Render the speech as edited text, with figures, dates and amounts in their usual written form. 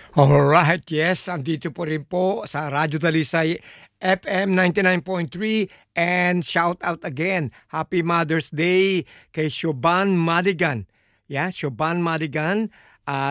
Alright, yes, andito po rin po sa Radyo Dalisay FM 99.3 and shout out again, Happy Mother's Day kay Shoban Madigan. Yeah, Shoban Madigan